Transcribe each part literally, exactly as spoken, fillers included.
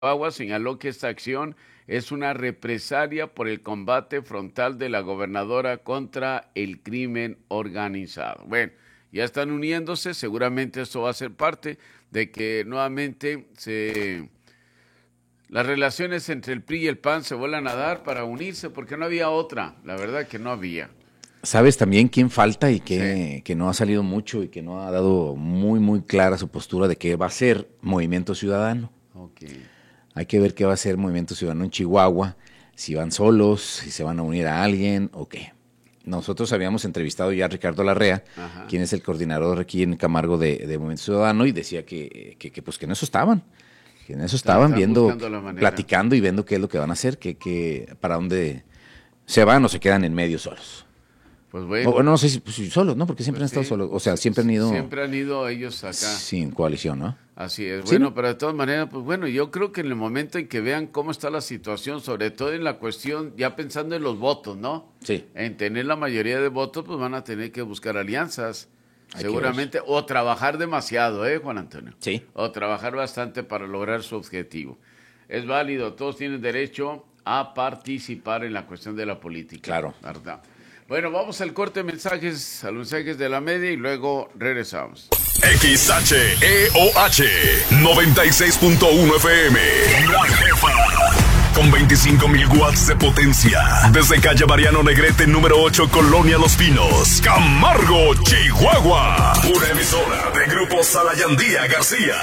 Chihuahua señaló que esta acción es una represalia por el combate frontal de la gobernadora contra el crimen organizado. Bueno, ya están uniéndose, seguramente esto va a ser parte de que nuevamente se... las relaciones entre el P R I y el P A N se vuelvan a dar para unirse, porque no había otra, la verdad que no había. ¿Sabes también quién falta y que, sí. que no ha salido mucho y que no ha dado muy, muy clara su postura de que va a ser Movimiento Ciudadano? Okay. Hay que ver qué va a ser Movimiento Ciudadano en Chihuahua, si van solos, si se van a unir a alguien o qué. Nosotros habíamos entrevistado ya a Ricardo Larrea, Ajá. quien es el coordinador aquí en Camargo de, de Movimiento Ciudadano, y decía que, que, que, pues, que en eso estaban, que en eso estaban viendo, platicando y viendo qué es lo que van a hacer, que, que para dónde se van o se quedan en medio solos. Pues bueno. O, no sé si, si solos, ¿no? Porque siempre pues han estado sí. solos. O sea, siempre han ido... Siempre han ido ellos acá. Sin coalición, ¿no? Así es. ¿Sí? Bueno, pero de todas maneras, pues bueno, yo creo que en el momento en que vean cómo está la situación, sobre todo en la cuestión, ya pensando en los votos, ¿no? Sí. En tener la mayoría de votos, pues van a tener que buscar alianzas. Hay seguramente. O trabajar demasiado, ¿eh, Juan Antonio? Sí. O trabajar bastante para lograr su objetivo. Es válido. Todos tienen derecho a participar en la cuestión de la política. Claro. ¿Verdad? Bueno, vamos al corte de mensajes, a los mensajes de la media y luego regresamos. X H E O H noventa y seis punto uno F M. La Jefa. Con veinticinco mil watts de potencia. Desde calle Mariano Negrete, número ocho, Colonia Los Pinos. Camargo, Chihuahua. Una emisora de Grupo Salayandía García.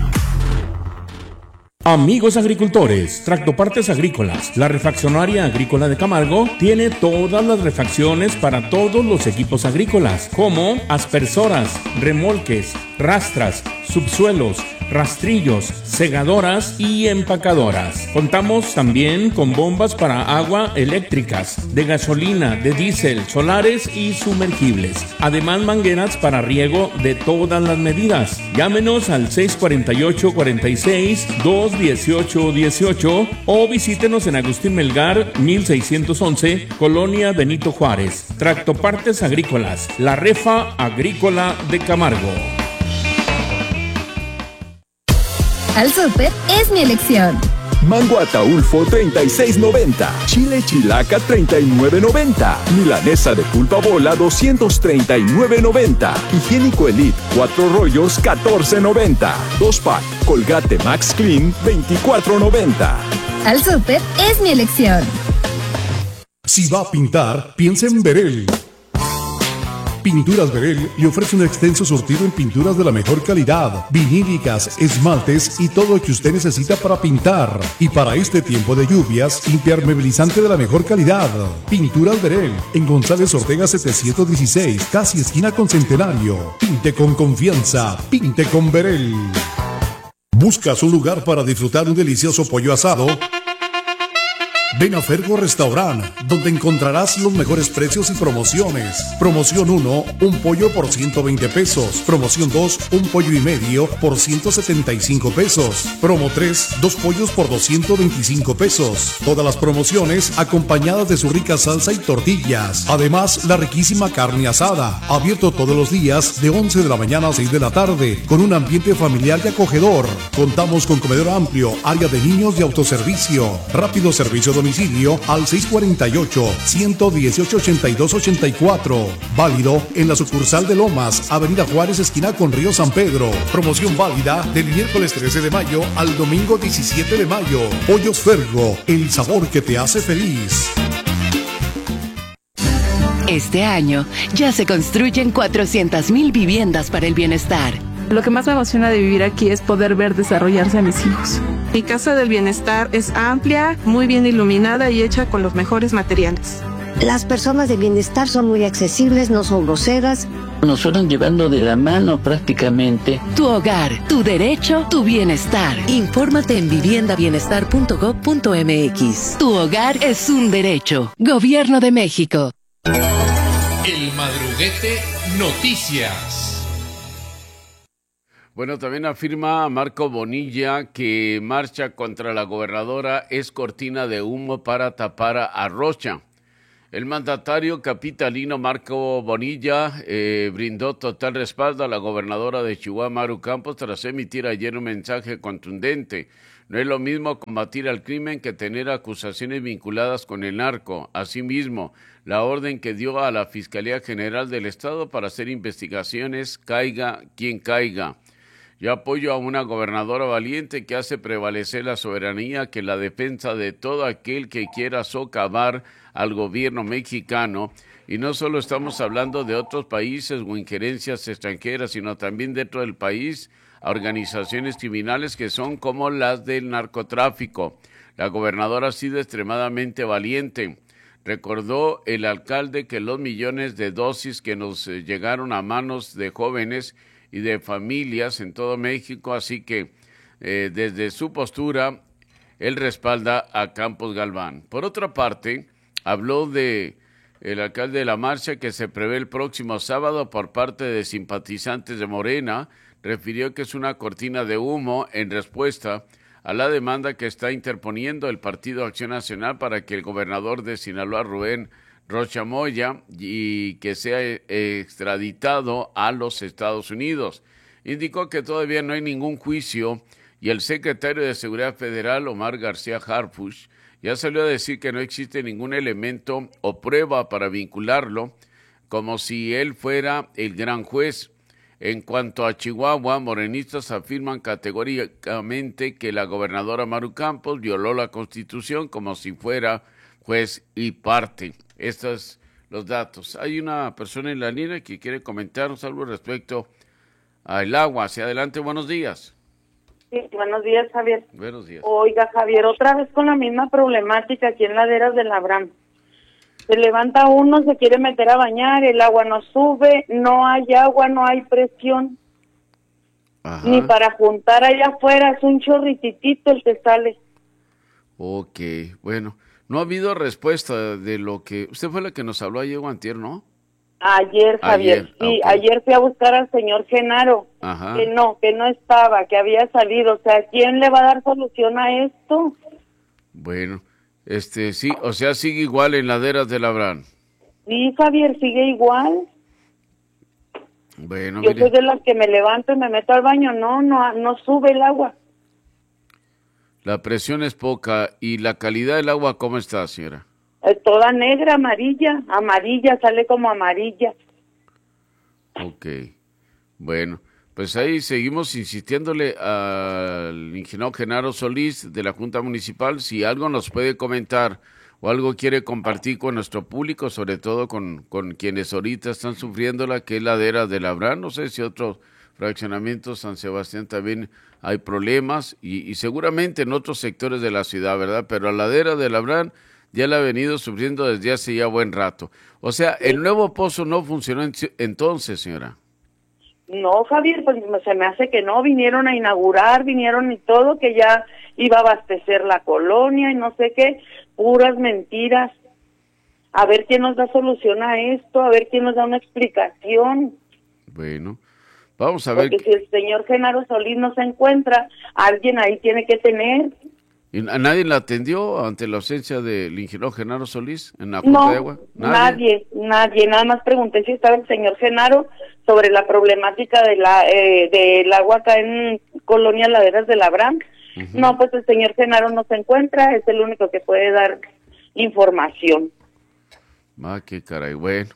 Amigos agricultores, Tractopartes Agrícolas, la refaccionaria agrícola de Camargo tiene todas las refacciones para todos los equipos agrícolas, como aspersoras, remolques, rastras, subsuelos, rastrillos, segadoras y empacadoras. Contamos también con bombas para agua eléctricas, de gasolina, de diésel, solares y sumergibles. Además, mangueras para riego de todas las medidas. Llámenos al seis cuatro ocho, cuatro seis, dos dieciocho dieciocho o visítenos en Agustín Melgar, mil seiscientos once, Colonia Benito Juárez. Tractopartes Agrícolas, la refa agrícola de Camargo. Al súper es mi elección. Mango Ataulfo treinta y seis noventa, chile chilaca treinta y nueve noventa, milanesa de pulpa bola doscientos treinta y nueve noventa, higiénico Elite cuatro rollos catorce noventa, dos pack Colgate Max Clean veinticuatro noventa. Al súper es mi elección. Si va a pintar, piensa en Berel. Pinturas Berel le ofrece un extenso surtido en pinturas de la mejor calidad, vinílicas, esmaltes y todo lo que usted necesita para pintar. Y para este tiempo de lluvias, impermeabilizante de la mejor calidad. Pinturas Berel, en González Ortega setecientos dieciséis, casi esquina con Centenario. Pinte con confianza, pinte con Berel. ¿Buscas un lugar para disfrutar un delicioso pollo asado? Ven a Fergo Restaurant, donde encontrarás los mejores precios y promociones. Promoción uno, un pollo por ciento veinte pesos. Promoción dos, un pollo y medio por ciento setenta y cinco pesos. Promo tres, dos pollos por doscientos veinticinco pesos. Todas las promociones acompañadas de su rica salsa y tortillas. Además, la riquísima carne asada. Abierto todos los días de once de la mañana a seis de la tarde, con un ambiente familiar y acogedor. Contamos con comedor amplio, área de niños y autoservicio. Rápido servicio domiciliario. Domicilio al seis cuatro ocho, uno uno ocho, ocho dos ocho cuatro. Válido en la sucursal de Lomas, Avenida Juárez, esquina con Río San Pedro. Promoción válida del miércoles trece de mayo al domingo diecisiete de mayo. Pollos Fergo, el sabor que te hace feliz. Este año ya se construyen cuatrocientas mil viviendas para el bienestar. Lo que más me emociona de vivir aquí es poder ver desarrollarse a mis hijos. Mi casa del bienestar es amplia, muy bien iluminada y hecha con los mejores materiales. Las personas de bienestar son muy accesibles, no son groseras. Nos fueron llevando de la mano prácticamente. Tu hogar, tu derecho, tu bienestar. Infórmate en vivienda bienestar punto gob punto eme equis. Tu hogar es un derecho. Gobierno de México. El Madruguete Noticias. Bueno, también afirma Marco Bonilla que marcha contra la gobernadora es cortina de humo para tapar a Rocha. El mandatario capitalino Marco Bonilla eh, brindó total respaldo a la gobernadora de Chihuahua, Maru Campos, tras emitir ayer un mensaje contundente. No es lo mismo combatir al crimen que tener acusaciones vinculadas con el narco. Asimismo, la orden que dio a la Fiscalía General del Estado para hacer investigaciones, caiga quien caiga. Yo apoyo a una gobernadora valiente que hace prevalecer la soberanía, que la defensa de todo aquel que quiera socavar al gobierno mexicano. Y no solo estamos hablando de otros países o injerencias extranjeras, sino también dentro del país, a organizaciones criminales que son como las del narcotráfico. La gobernadora ha sido extremadamente valiente. Recordó el alcalde que los millones de dosis que nos eh, llegaron a manos de jóvenes y de familias en todo México, así que eh, desde su postura, él respalda a Campos Galván. Por otra parte, habló de el alcalde de La Marcha que se prevé el próximo sábado por parte de simpatizantes de Morena. Refirió que es una cortina de humo en respuesta a la demanda que está interponiendo el Partido Acción Nacional para que el gobernador de Sinaloa, Rubén Rocha Moya, y que sea extraditado a los Estados Unidos. Indicó que todavía no hay ningún juicio y el secretario de Seguridad Federal, Omar García Harfuch, ya salió a decir que no existe ningún elemento o prueba para vincularlo, como si él fuera el gran juez. En cuanto a Chihuahua, morenistas afirman categóricamente que la gobernadora Maru Campos violó la Constitución como si fuera juez y parte. Estos son los datos. Hay una persona en la línea que quiere comentarnos algo respecto al agua. Hacia adelante, buenos días. Sí, buenos días, Javier. Buenos días. Oiga, Javier, otra vez con la misma problemática aquí en Laderas del Abraham. Se levanta uno, se quiere meter a bañar, el agua no sube, no hay agua, no hay presión. Ajá. Ni para juntar allá afuera, es un chorrititito el que sale. Ok, bueno, no ha habido respuesta de lo que... Usted fue la que nos habló ayer o antier, ¿no? Ayer, Javier, ayer, sí, okay. Ayer fui a buscar al señor Genaro, Ajá. que no, que no estaba, que había salido. O sea, ¿quién le va a dar solución a esto? Bueno... Este, sí, o sea, sigue igual en Laderas del Abraham. Sí, Javier, sigue igual. Bueno, Yo mire. soy de las que me levanto y me meto al baño, no, no, no sube el agua. La presión es poca. ¿Y la calidad del agua cómo está, señora? Es toda negra, amarilla, amarilla, sale como amarilla. Ok, bueno. Pues ahí seguimos insistiéndole al ingeniero Genaro Solís de la Junta Municipal si algo nos puede comentar o algo quiere compartir con nuestro público, sobre todo con, con quienes ahorita están sufriendo la que es Ladera del Abraham. No sé si otros fraccionamientos, San Sebastián también hay problemas y, y seguramente en otros sectores de la ciudad, ¿verdad? Pero a Ladera del Abraham ya la ha venido sufriendo desde hace ya buen rato. O sea, el nuevo pozo no funcionó en, entonces, señora. No, Javier, pues se me hace que no, vinieron a inaugurar, vinieron y todo, que ya iba a abastecer la colonia y no sé qué, puras mentiras. A ver quién nos da solución a esto, a ver quién nos da una explicación. Bueno, vamos a ver. Porque si el señor Genaro Solís no se encuentra, alguien ahí tiene que tener. ¿Y a nadie la atendió ante la ausencia del ingeniero Genaro Solís en la Junta no, de Agua? ¿Nadie? nadie, nadie. Nada más pregunté si estaba el señor Genaro sobre la problemática de la eh, del agua acá en Colonia Laderas del Abraham. Uh-huh. No, pues el señor Genaro no se encuentra, es el único que puede dar información. Ah, qué caray, bueno.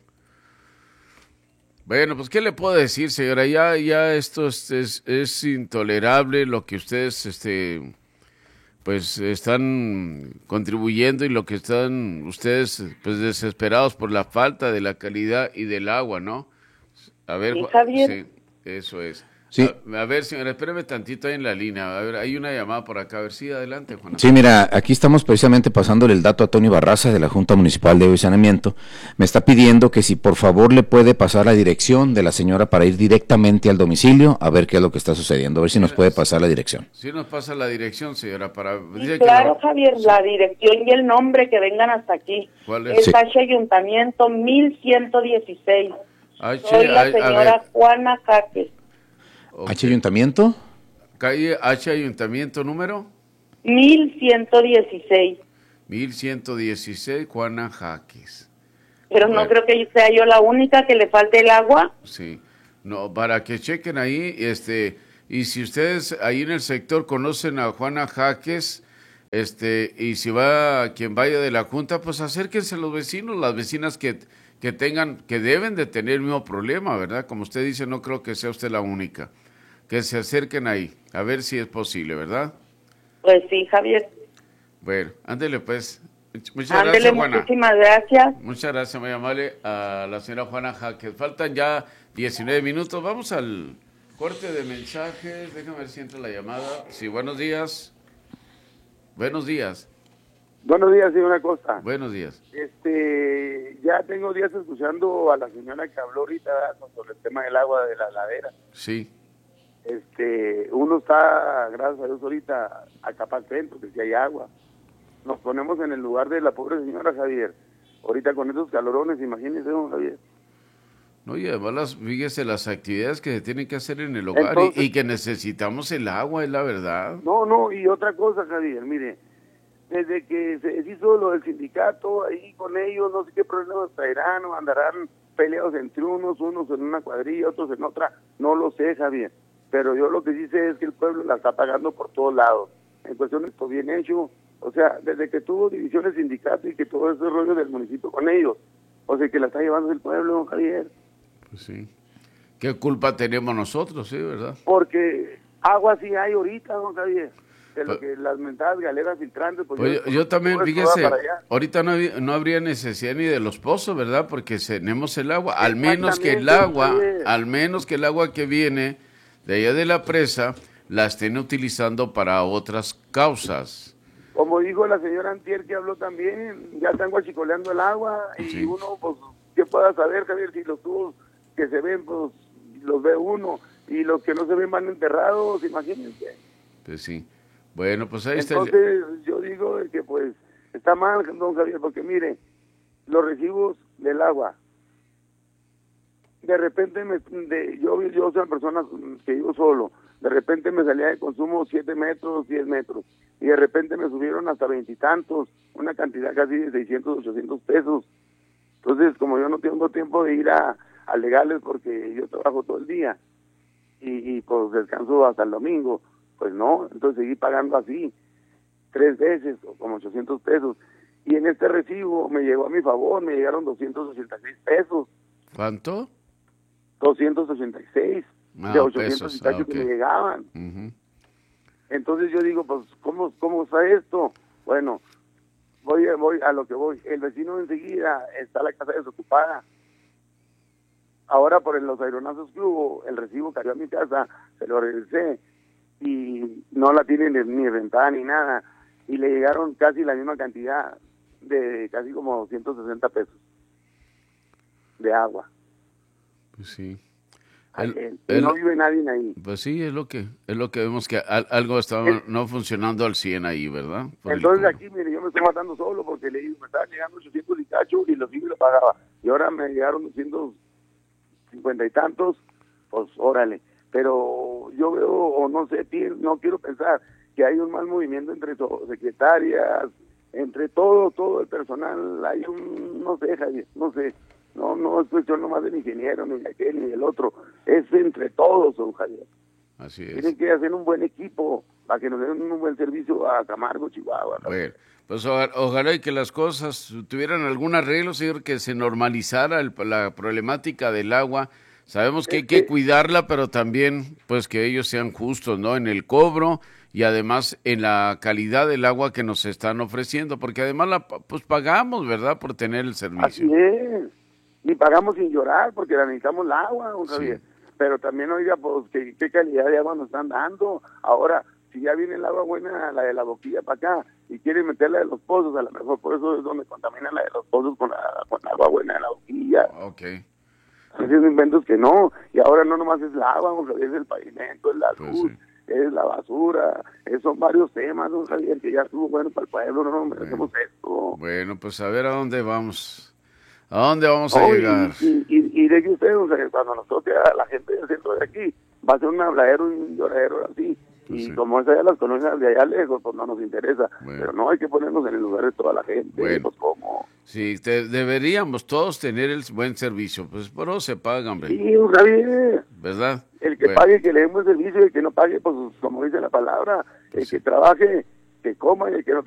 Bueno, pues, ¿qué le puedo decir, señora? Ya, ya esto es, es, es intolerable lo que ustedes, este... pues están contribuyendo y lo que están ustedes pues desesperados por la falta de la calidad y del agua, ¿no? A ver, sí, Javier. Sí, eso es. Sí. A, a ver, señora, espéreme tantito ahí en la línea. A ver, hay una llamada por acá. A ver, sí, adelante, Juan. Sí, mira, aquí estamos precisamente pasándole el dato a Tony Barraza de la Junta Municipal de Agua y Saneamiento. Me está pidiendo que si por favor le puede pasar la dirección de la señora para ir directamente al domicilio a ver qué es lo que está sucediendo. A ver si nos puede pasar la dirección. Sí, nos pasa la dirección, señora, para... Sí, claro, no... Javier, sí. La dirección y el nombre que vengan hasta aquí. ¿Cuál es? Es Sí. H Ayuntamiento mil ciento dieciséis. H, Soy la a, señora a Juana Jaques. Okay. ¿H Ayuntamiento? Calle H Ayuntamiento número mil ciento dieciséis. mil ciento dieciséis, Juana Jaques. Pero bueno, no creo que sea yo la única que le falte el agua. Sí, no, para que chequen ahí, este, Y si ustedes ahí en el sector conocen a Juana Jaques, este, y si va quien vaya de la Junta, pues acérquense a los vecinos, las vecinas que, que tengan, que deben de tener el mismo problema, ¿verdad? Como usted dice, no creo que sea usted la única. Que se acerquen ahí, a ver si es posible, ¿verdad? Pues sí, Javier. Bueno, ándele pues. Muchas Ándele, gracias, Juana. Muchísimas gracias. Muchas gracias, muy amable, a la señora Juana Jaques. Faltan ya diecinueve minutos. Vamos al corte de mensajes. Déjame ver si entra la llamada. Sí, buenos días. Buenos días. Buenos días, señora Costa. Buenos días. Este, ya tengo días escuchando a la señora que habló ahorita sobre el tema del agua de la ladera. Sí. Este, uno está, gracias a Dios, ahorita acá para el centro, que si hay agua. Nos ponemos en el lugar de la pobre señora, Javier. Ahorita con esos calorones, imagínese, don Javier. No, y además, las, fíjese las actividades que se tienen que hacer en el hogar. Entonces, y, y que necesitamos el agua, es la verdad. No, no, y otra cosa, Javier, mire, desde que se deshizo lo del sindicato, ahí con ellos, no sé qué problemas traerán o andarán peleados entre unos, unos en una cuadrilla, otros en otra, no lo sé, Javier. Pero yo lo que sí sé es que el pueblo la está pagando por todos lados. En cuestión de esto bien hecho, o sea, desde que tuvo divisiones sindicato y que todo ese rollo del municipio con ellos, o sea, que la está llevando el pueblo, don Javier. Pues sí. ¿Qué culpa tenemos nosotros, sí, verdad? Porque agua sí hay ahorita, don Javier. De lo pues, que las mentadas galeras filtrantes... Pues, pues yo, yo también, fíjese, ahorita no, había, no habría necesidad ni de los pozos, ¿verdad? Porque tenemos el agua. Al menos que el agua, al menos que el agua que viene de allá de la presa, la estén utilizando para otras causas. Como dijo la señora Antier que habló también, ya están guachicoleando el agua y sí. Uno, pues, ¿qué pueda saber, Javier? Si los tubos que se ven, pues, los ve uno y los que no se ven van enterrados, imagínense. Pues sí. Bueno, pues ahí Entonces, está. Entonces, yo digo que, pues, está mal, don Javier, porque mire, los recibos del agua, de repente, me, de, yo, yo soy una persona que vivo solo, de repente me salía de consumo siete metros, diez metros, y de repente me subieron hasta veintitantos, una cantidad casi de seiscientos, ochocientos pesos. Entonces, como yo no tengo tiempo de ir a, a legales porque yo trabajo todo el día, y, y pues descanso hasta el domingo, pues no, entonces seguí pagando así, tres veces, como ochocientos pesos, y en este recibo me llegó a mi favor, me llegaron doscientos ochenta y seis pesos. ¿Cuánto? doscientos ochenta y seis, ah, de ochocientos y cacho ah, okay. que me llegaban. Uh-huh. Entonces yo digo, pues, ¿cómo, cómo está esto? Bueno, voy, voy a lo que voy. El vecino enseguida está la casa desocupada. Ahora por los aeronazos que hubo, el recibo cayó a mi casa, se lo regresé y no la tienen ni rentada ni nada. Y le llegaron casi la misma cantidad, de casi como ciento sesenta pesos de agua. Pues sí. El, el, el, no vive nadie ahí. Pues sí, es lo que es lo que vemos, que al, algo estaba el, no funcionando al cien ahí, ¿verdad? Por entonces aquí, mire, yo me estoy matando solo porque le digo, me estaban llegando ochocientos y cacho y los lo pagaba. Y ahora me llegaron doscientos cincuenta y tantos, pues órale. Pero yo veo, o no sé, no quiero pensar que hay un mal movimiento entre secretarias, entre todo, todo el personal. Hay un, no sé, Javier, no sé. No, no es cuestión nomás del ingeniero, ni de aquel, ni del otro. Es entre todos, don Javier. Así es. Tienen que hacer un buen equipo para que nos den un buen servicio a Camargo, Chihuahua. Bueno, pues ojalá, ojalá y que las cosas tuvieran algún arreglo, señor, que se normalizara el, la problemática del agua. Sabemos que hay que cuidarla, pero también pues que ellos sean justos, ¿no? En el cobro y además en la calidad del agua que nos están ofreciendo, porque además la pues pagamos, ¿verdad? Por tener el servicio. Así es. Y pagamos sin llorar porque la necesitamos el agua, don Javier. Sí. Pero también, oiga, pues, ¿qué, qué calidad de agua nos están dando? Ahora, si ya viene el agua buena, la de la boquilla para acá, y quieren meterla de los pozos, a lo mejor por eso es donde contaminan la de los pozos con, la, con agua buena de la boquilla. Ok. Esos inventos que no, y ahora no nomás es el agua, don Javier, es el pavimento, es la luz, pues sí. Es la basura, es, son varios temas, don Javier, que ya estuvo bueno para el pueblo, no merecemos bueno. esto. Bueno, pues a ver a dónde vamos. ¿A dónde vamos a oh, llegar? Y, y, y de que ustedes, o sea, cuando nos toque a la gente del centro de aquí, va a ser un habladero y un lloradero así, Pues y sí. como es allá las colonias de allá lejos, pues no nos interesa. Bueno. Pero no hay que ponernos en el lugar de toda la gente. Bueno. Pues como... Sí, te- deberíamos todos tener el buen servicio, pues por eso se paga, hombre. Sí, don Javier. ¿Verdad? El que Bueno. pague, que le dé un buen servicio, y el que no pague, pues como dice la palabra, el que trabaje, que coma, y el que no